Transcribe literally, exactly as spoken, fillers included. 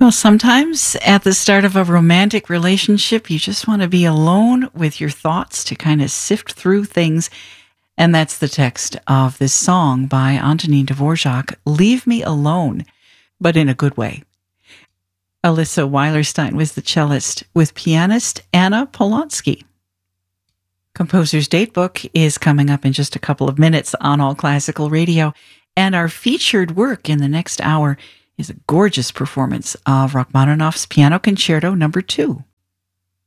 Well, sometimes at the start of a romantic relationship, you just want to be alone with your thoughts to kind of sift through things. And that's the text of this song by Antonin Dvorak, Leave Me Alone, but in a good way. Alyssa Weilerstein was the cellist with pianist Anna Polonsky. Composer's Datebook is coming up in just a couple of minutes on All Classical Radio, and our featured work in the next hour is a gorgeous performance of Rachmaninoff's Piano Concerto Number Two.